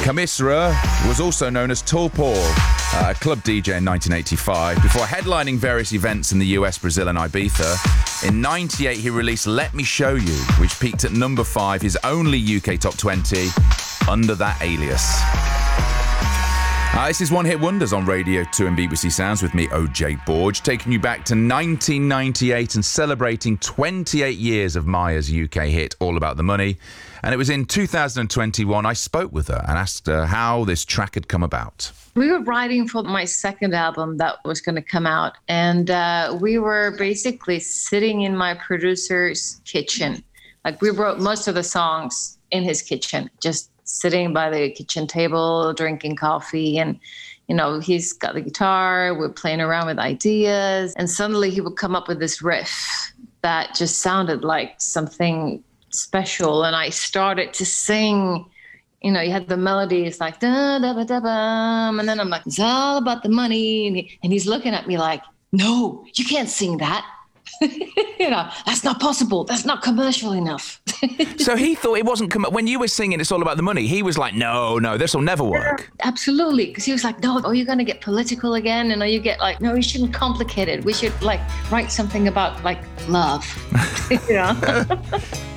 Kamisra was also known as Tall Paul, a club DJ in 1985, before headlining various events in the US, Brazil and Ibiza. In 98, he released Let Me Show You, which peaked at number 5, his only UK top 20, under that alias. This is One Hit Wonders on Radio 2 and BBC Sounds with me, OJ Borge, taking you back to 1998 and celebrating 28 years of Maya's UK hit, All About the Money. And it was in 2021 I spoke with her and asked her how this track had come about. We were writing for my second album that was going to come out, and we were basically sitting in my producer's kitchen. Like, we wrote most of the songs in his kitchen, just sitting by the kitchen table, drinking coffee. And, you know, he's got the guitar, we're playing around with ideas. And suddenly he would come up with this riff that just sounded like something special. And I started to sing, you know, you had the melodies like, da, da, da, da, bum. And then I'm like, it's all about the money. And he's looking at me like, no, you can't sing that. You know, that's not possible. That's not commercial enough. So he thought it wasn't, when you were singing It's All About the Money, he was like, no, this will never work. Absolutely. Because he was like, no, are you going to get political again? And are you get like, no, we shouldn't complicate it. We should like write something about like love, you know?